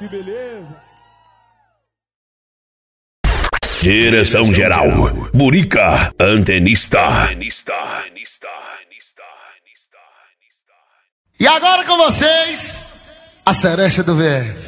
que beleza. Direção geral, Murica, antenista. E agora com vocês, a cereja do verso.